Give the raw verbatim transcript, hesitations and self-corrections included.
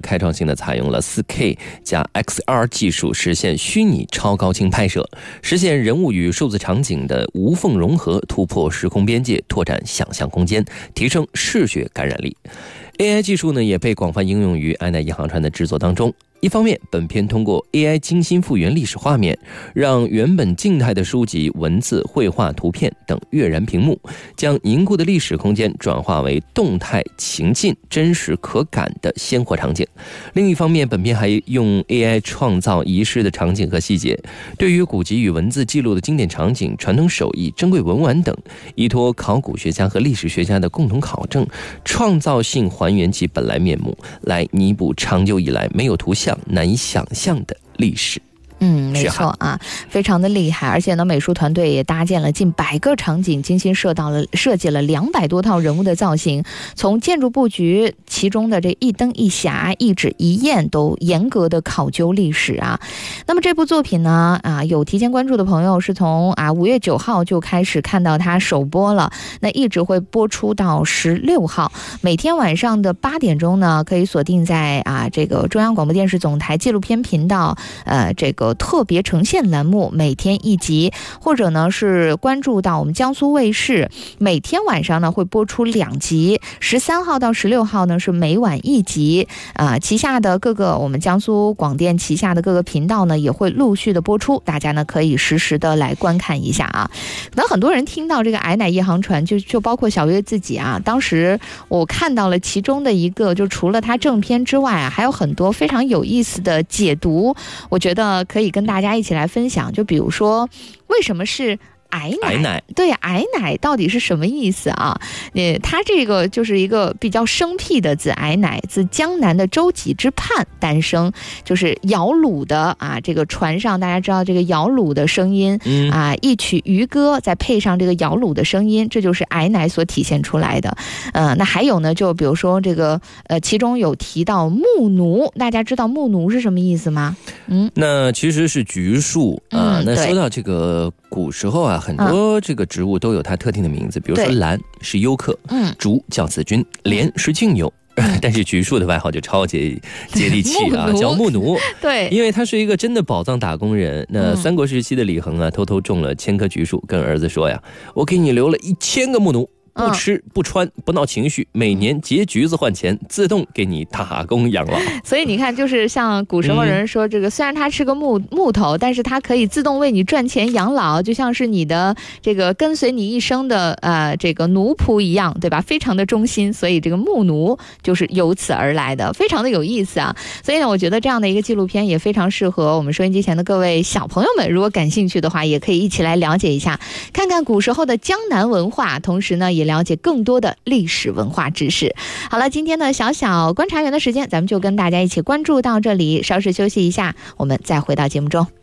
开创性的采用了 四K 加 X R 技术，实现虚拟超高清拍摄，实现人物与数字场景的无缝融合，突破时空边界，拓展想象空间，提升视觉感染力。A I 技术呢，也被广泛应用于《矮乃一航船》的制作当中。一方面，本片通过 A I 精心复原历史画面，让原本静态的书籍、文字、绘画、图片等跃然屏幕，将凝固的历史空间转化为动态情境、真实可感的鲜活场景。另一方面，本片还用 A I 创造遗失的场景和细节，对于古籍与文字记录的经典场景、传统手艺、珍贵文玩等，依托考古学家和历史学家的共同考证，创造性还原其本来面目，来弥补长久以来没有图像难以想象的历史。 嗯，没错啊，非常的厉害，而且呢，美术团队也搭建了近百个场景，精心设到了设计了两百多套人物的造型，从建筑布局，其中的这一灯一霞、一纸一砚都严格的考究历史啊。那么这部作品呢，啊，有提前关注的朋友是从啊五月九号就开始看到它首播了，那一直会播出到十六号，每天晚上的八点钟呢，可以锁定在啊这个中央广播电视总台纪录片频道，呃这个特别呈现栏目每天一集，或者呢是关注到我们江苏卫视每天晚上呢会播出两集，十三号到十六号呢是每晚一集，啊、呃、旗下的各个我们江苏广电旗下的各个频道呢也会陆续的播出，大家呢可以实时的来观看一下啊。可能很多人听到这个矮乃一航船，就就包括小月自己啊，当时我看到了其中的一个，就除了它正片之外啊，还有很多非常有意思的解读，我觉得可以跟大家一起来分享。就比如说，为什么是矮乃？ 矮乃对，矮乃到底是什么意思啊？呃，它这个就是一个比较生僻的字，矮乃自江南的舟楫之畔诞生，就是摇橹的啊，这个船上大家知道这个摇橹的声音、嗯、啊，一曲渔歌再配上这个摇橹的声音，这就是矮乃所体现出来的。呃，那还有呢，就比如说这个呃，其中有提到木奴，大家知道木奴是什么意思吗？嗯， 那其实是橘树啊、嗯。那说到这个古时候啊，很多这个植物都有它特定的名字，比如说兰是幽客，嗯，竹叫子君，莲是俊友。但是橘树的外号就超接接地气啊，叫木奴。 对， 因为他是一个真的宝藏打工人。那三国时期的李恒啊，偷偷种了千棵橘树，跟儿子说呀：“我给你留了一千个木奴。”不吃不穿不闹情绪，每年结橘子换钱，自动给你打工养老。 所以你看，就是像古时候人说这个、嗯、虽然它是个木木头，但是它可以自动为你赚钱养老，就像是你的这个跟随你一生的呃这个奴仆一样，对吧？非常的忠心，所以这个木奴就是由此而来的，非常的有意思啊。所以呢，我觉得这样的一个纪录片也非常适合我们收音机前的各位小朋友们，如果感兴趣的话，也可以一起来了解一下，看看古时候的江南文化，同时呢也了解更多的历史文化知识。好了，今天的小小观察员的时间咱们就跟大家一起关注到这里，稍事休息一下，我们再回到节目中。